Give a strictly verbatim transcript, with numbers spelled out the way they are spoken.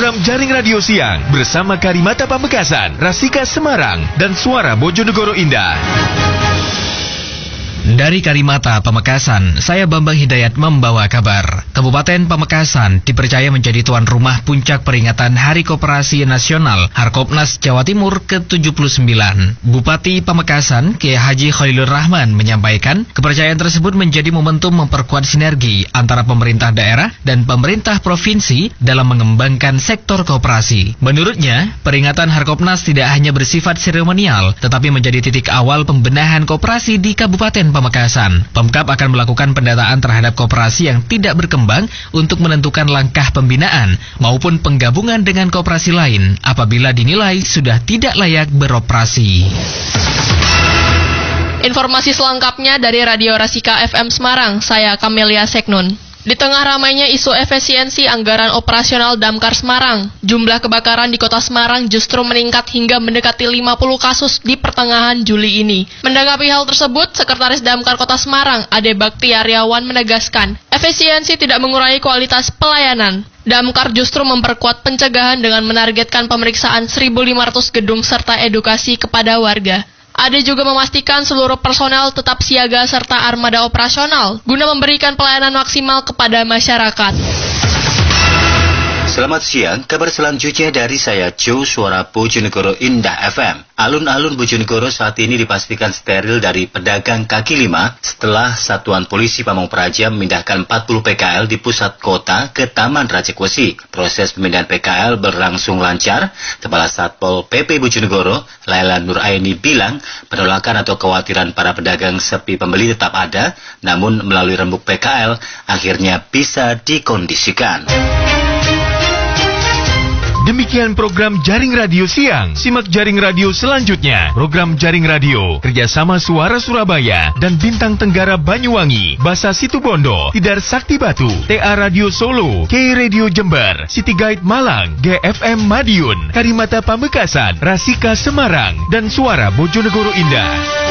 program Jaring Radio Siang bersama Karimata Pamekasan, Rasika Semarang, dan Suara Bojonegoro Indah. Dari Karimata Pamekasan, saya Bambang Hidayat membawa kabar. Kabupaten Pamekasan dipercaya menjadi tuan rumah puncak peringatan Hari Koperasi Nasional Harkopnas Jawa Timur ke tujuh puluh sembilan. Bupati Pamekasan, Kiai Haji Khairul Rahman menyampaikan, kepercayaan tersebut menjadi momentum memperkuat sinergi antara pemerintah daerah dan pemerintah provinsi dalam mengembangkan sektor koperasi. Menurutnya, peringatan Harkopnas tidak hanya bersifat seremonial, tetapi menjadi titik awal pembenahan koperasi di Kabupaten Pamekasan. Pemkab akan melakukan pendataan terhadap koperasi yang tidak berkembang untuk menentukan langkah pembinaan maupun penggabungan dengan koperasi lain apabila dinilai sudah tidak layak beroperasi. Informasi selengkapnya dari Radio Rasika F M Semarang, saya Kamelia Seknun. Di tengah ramainya isu efisiensi anggaran operasional Damkar Semarang, jumlah kebakaran di kota Semarang justru meningkat hingga mendekati lima puluh kasus di pertengahan Juli ini. Menanggapi hal tersebut, Sekretaris Damkar Kota Semarang, Ade Bakti Aryawan menegaskan, efisiensi tidak mengurangi kualitas pelayanan. Damkar justru memperkuat pencegahan dengan menargetkan pemeriksaan seribu lima ratus gedung serta edukasi kepada warga. Ade juga memastikan seluruh personel tetap siaga serta armada operasional guna memberikan pelayanan maksimal kepada masyarakat. Selamat siang, kabar selanjutnya dari saya Joe, Suara Bojonegoro Indah F M. Alun-alun Bojonegoro saat ini dipastikan steril dari pedagang kaki lima setelah Satuan Polisi Pamong Praja memindahkan empat puluh P K L di pusat kota ke Taman Rajakwesi. Proses pemindahan P K L berlangsung lancar. Kepala Satpol P P Bojonegoro, Laila Nuraini bilang penolakan atau kekhawatiran para pedagang sepi pembeli tetap ada, namun melalui rembuk P K L akhirnya bisa dikondisikan. Demikian program Jaring Radio Siang. Simak Jaring Radio selanjutnya. Program Jaring Radio kerjasama Suara Surabaya dan Bintang Tenggara Banyuwangi, Basa Situbondo, Tidar Sakti Batu, T A Radio Solo, K Radio Jember, City Guide Malang, G F M Madiun, Karimata Pamekasan, Rasika Semarang, dan Suara Bojonegoro Indah.